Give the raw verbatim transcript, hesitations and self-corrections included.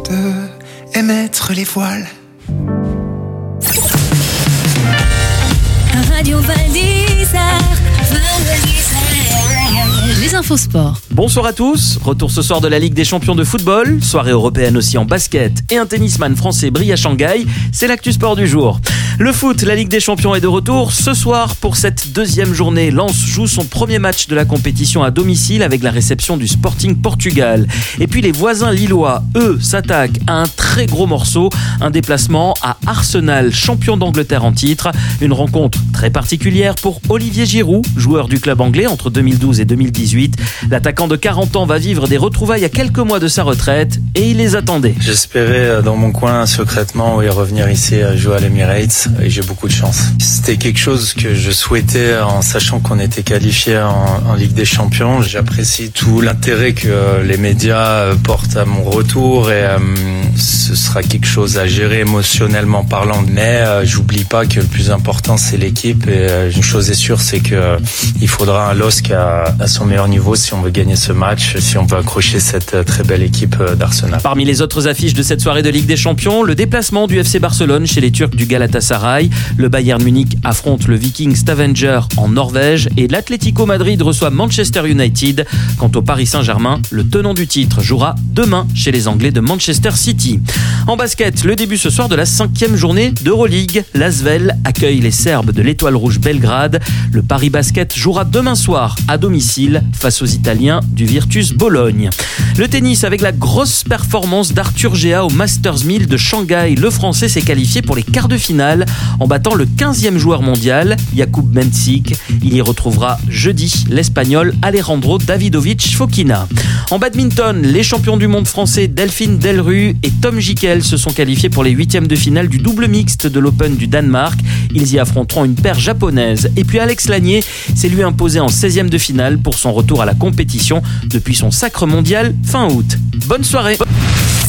peut émettre les voiles. Radio Val d'Isère, Val d'Isère. Les infos sport. Bonsoir à tous, retour ce soir de la Ligue des champions de football, soirée européenne aussi en basket et un tennisman français brille à Shanghai, c'est l'actu sport du jour. Le foot, la Ligue des champions est de retour ce soir pour cette deuxième journée. Lens joue son premier match de la compétition à domicile avec la réception du Sporting Portugal. Et puis les voisins lillois, eux, s'attaquent à un très gros morceau, un déplacement à Arsenal, champion d'Angleterre en titre. Une rencontre très particulière pour Olivier Giroud, joueur du club anglais entre deux mille douze et deux mille dix-huit. L'attaquant de quarante ans va vivre des retrouvailles à quelques mois de sa retraite et il les attendait. J'espérais dans mon coin secrètement y revenir ici jouer à l'Emirates et j'ai beaucoup de chance. C'était quelque chose que je souhaitais en sachant qu'on était qualifié en, en Ligue des Champions. J'apprécie tout l'intérêt que les médias portent à mon retour et euh, ce sera quelque chose à gérer émotionnellement parlant. Mais euh, j'oublie pas que le plus important c'est l'équipe et euh, une chose est sûre c'est que euh, il faudra un L O S C à, à son meilleur niveau si on veut gagner ce match, si on veut accrocher cette euh, très belle équipe euh, d'Arsenal. Parmi les autres affiches de cette soirée de Ligue des Champions, le déplacement du F C Barcelone chez les Turcs du Galatasaray. Le Bayern Munich affronte le Viking Stavanger en Norvège et l'Atlético Madrid reçoit Manchester United. Quant au Paris Saint-Germain, le tenant du titre jouera demain chez les Anglais de Manchester City. En basket, le début ce soir de la cinquième journée d'Euroleague. L'Asvel accueille les Serbes de l'Étoile Rouge Belgrade. Le Paris Basket jouera demain soir à domicile face aux Italiens du Virtus Bologne. Le tennis avec la grosse performance d'Arthur Géa au Masters mille de Shanghai. Le Français s'est qualifié pour les quarts de finale en battant le quinzième joueur mondial, Jakub Mensik. Il y retrouvera jeudi l'Espagnol Alejandro Davidovich Fokina. En badminton, les champions du monde français Delphine Delru et Tom Jikel se sont qualifiés pour les huitièmes de finale du double mixte de l'Open du Danemark. Ils y affronteront une paire japonaise. Et puis Alex Lanier s'est lui imposé en seizième de finale pour son retour à la compétition depuis son sacre mondial fin août. Bonne soirée.